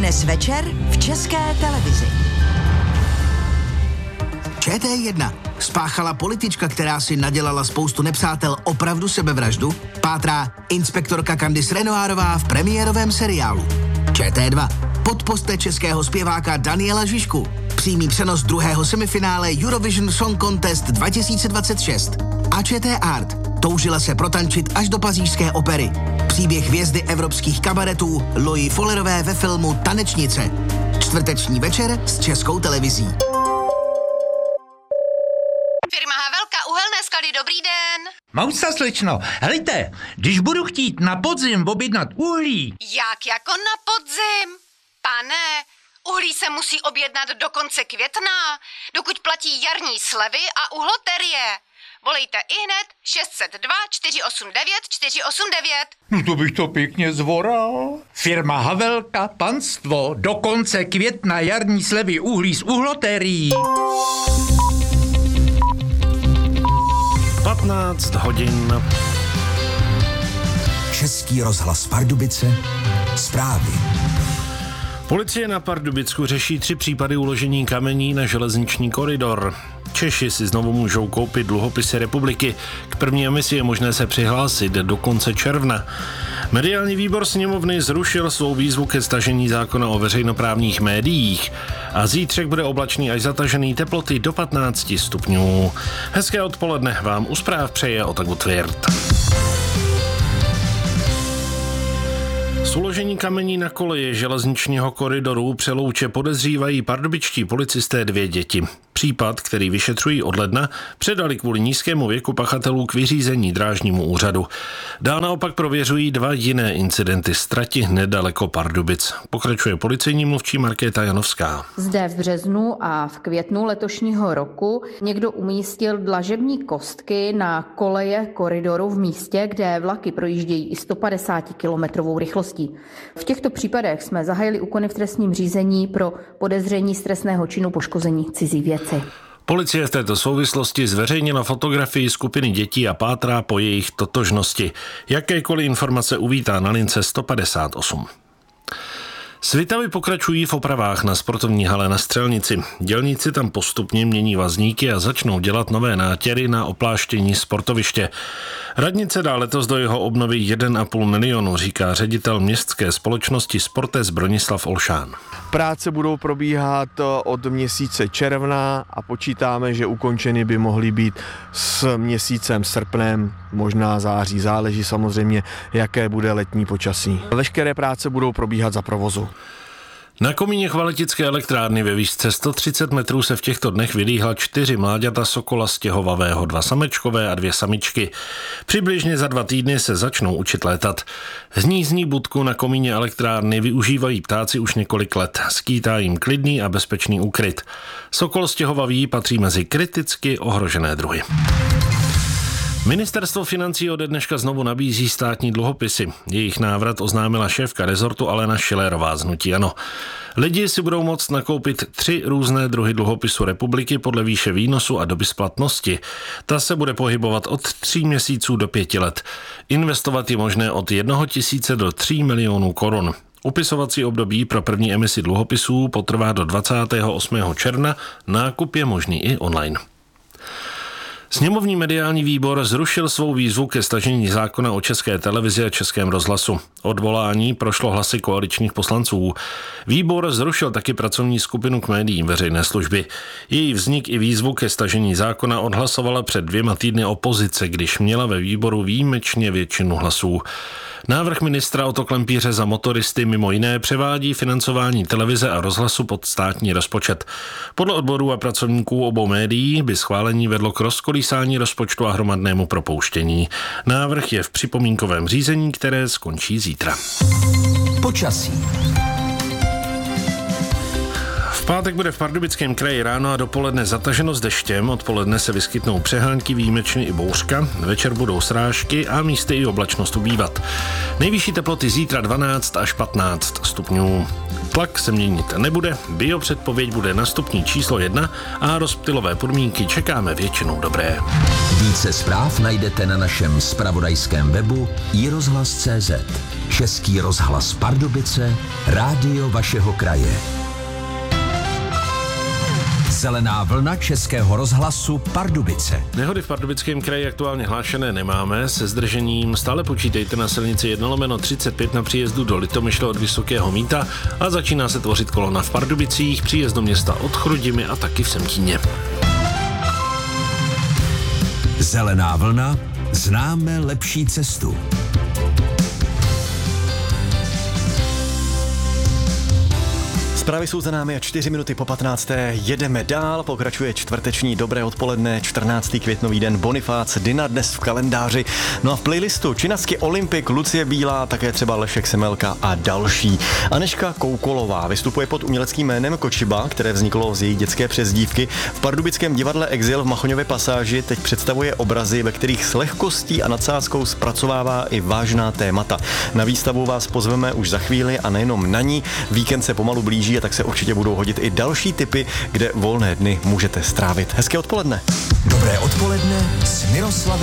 Dnes večer v České televizi. ČT1. Spáchala politička, která si nadělala spoustu nepřátel, opravdu sebevraždu? Pátrá inspektorka Candice Renoirová v premiérovém seriálu. ČT2. Podpořte českého zpěváka Daniela Žižku. Přímý přenos druhého semifinále Eurovision Song Contest 2026. A ČT Art. Toužila se protančit až do pařížské opery. Příběh hvězdy evropských kabaretů Loji Follerové ve filmu Tanečnice. Čtvrteční večer s Českou televizí. Firma Havelka, uhelné skaly, dobrý den. Mousa, slečno, helejte, když budu chtít na podzim objednat uhlí. Jak jako na podzim? Pane, uhlí se musí objednat do konce května, dokud platí jarní slevy a uhloterie. Volejte ihned 602 489 489. No to bych to pěkně zvoral. Firma Havelka, panstvo, do konce května jarní slevy uhlí s uhlotérií. 15 hodin. Český rozhlas Pardubice. Zprávy. Policie na Pardubicku řeší 3 případy uložení kamení na železniční koridor. Češi si znovu můžou koupit dluhopisy republiky. K první emisi je možné se přihlásit do konce června. Mediální výbor sněmovny zrušil svou výzvu ke stažení zákona o veřejnoprávních médiích. A zítřek bude oblačný až zatažený, teploty do 15 stupňů. Hezké odpoledne vám u zpráv přeje Otaku Tvěrt. Z uložení kamení na koleji železničního koridoru Přelouče podezřívají pardubičtí policisté 2 děti. Případ, který vyšetřují od ledna, předali kvůli nízkému věku pachatelů k vyřízení drážnímu úřadu. Dál naopak prověřují 2 jiné incidenty z trati nedaleko Pardubic. Pokračuje policejní mluvčí Markéta Janovská. Zde v březnu a v květnu letošního roku někdo umístil dlažební kostky na koleje koridoru v místě, kde vlaky projíždějí i 150 km rychlostí. V těchto případech jsme zahájili úkony v trestním řízení pro podezření z trestného činu poškození cizí věci. Policie v této souvislosti zveřejnila fotografii skupiny dětí a pátrá po jejich totožnosti. Jakékoliv informace uvítá na lince 158. Svitavy pokračují v opravách na sportovní hale na Střelnici. Dělníci tam postupně mění vazníky a začnou dělat nové nátěry na opláštění sportoviště. Radnice dá letos do jeho obnovy 1,5 milionu, říká ředitel městské společnosti Sportes Bronislav Olšán. Práce budou probíhat od měsíce června a počítáme, že ukončeny by mohly být s měsícem srpnem, možná září. Záleží samozřejmě, jaké bude letní počasí. Veškeré práce budou probíhat za provozu. Na komíně chvaletické elektrárny ve výšce 130 metrů se v těchto dnech vylíhla 4 mláďata sokola stěhovavého, 2 samečkové a 2 samičky. Přibližně za 2 týdny se začnou učit létat. Hnízdní budku na komíně elektrárny využívají ptáci už několik let. Skýtá jim klidný a bezpečný úkryt. Sokol stěhovavý patří mezi kriticky ohrožené druhy. Ministerstvo financí ode dneška znovu nabízí státní dluhopisy. Jejich návrat oznámila šéfka rezortu Alena Schillerová z hnutí ANO. Lidi si budou moct nakoupit 3 různé druhy dluhopisu republiky podle výše výnosu a doby splatnosti. Ta se bude pohybovat od 3 měsíců do 5 let. Investovat je možné od 1 000 do 3 milionů korun. Upisovací období pro první emisi dluhopisů potrvá do 28. června, nákup je možný i online. Sněmovní mediální výbor zrušil svou výzvu ke stažení zákona o České televizi a Českém rozhlasu. Odvolání prošlo hlasy koaličních poslanců. Výbor zrušil taky pracovní skupinu k médiím veřejné služby. Její vznik i výzvu ke stažení zákona odhlasovala před 2 týdny opozice, když měla ve výboru výjimečně většinu hlasů. Návrh ministra Otto Klempíře za motoristy mimo jiné převádí financování televize a rozhlasu pod státní rozpočet. Podle odborů a pracovníků obou médií by schválení vedlo k rozkolísání rozpočtu a hromadnému propouštění. Návrh je v připomínkovém řízení, které skončí zítra. Počasí. V pátek bude v Pardubickém kraji ráno a dopoledne zataženo s deštěm, odpoledne se vyskytnou přehánky, výjimečně i bouřka, večer budou srážky a místy i oblačnost ubývat. Nejvyšší teploty zítra 12 až 15 stupňů. Tlak se měnit nebude, biopředpověď bude na stupni číslo 1 a rozptylové podmínky čekáme většinou dobré. Více zpráv najdete na našem zpravodajském webu iRozhlas.cz. Český rozhlas Pardubice, rádio vašeho kraje. Zelená vlna Českého rozhlasu Pardubice. Nehody v Pardubickém kraji aktuálně hlášené nemáme. Se zdržením stále počítejte na silnici 1/35 na příjezdu do Litomyšle od Vysokého Mýta a začíná se tvořit kolona v Pardubicích, příjezd do města od Chrudimi a taky v Semtíně. Zelená vlna, známe lepší cestu. Zprávy jsou za námi a 4 minuty po 15. Jedeme dál, pokračuje čtvrteční dobré odpoledne, 14. květnový den Bonifác, Dina dnes v kalendáři. No a v playlistu Činacky Olympik, Lucie Bílá, také třeba Lešek Semelka a další. Anežka Koukolová vystupuje pod uměleckým jménem Kočiba, které vzniklo z její dětské přezdívky. V pardubickém divadle Exil v Machoňově pasáži teď představuje obrazy, ve kterých s lehkostí a nadsázkou zpracovává i vážná témata. Na výstavu vás pozveme už za chvíli a nejenom na ní. Víkend se pomalu blíží a tak se určitě budou hodit i další tipy, kde volné dny můžete strávit. Hezké odpoledne. Dobré odpoledne s Miroslavem